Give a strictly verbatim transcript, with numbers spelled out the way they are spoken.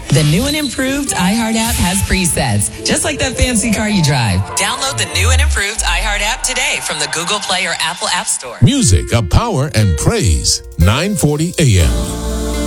The new and improved iHeart app has presets, just like that fancy car you drive. Download the new and improved iHeart app today from the Google Play or Apple App Store. Music of power and praise. nine forty a.m.